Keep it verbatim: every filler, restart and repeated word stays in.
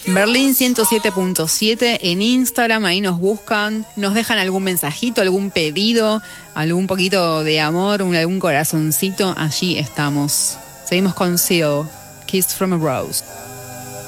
Berlín ciento siete punto siete en Instagram, ahí nos buscan, nos dejan algún mensajito, algún pedido, algún poquito de amor, un, algún corazoncito, allí estamos. Seguimos con Seal, Kiss from a Rose.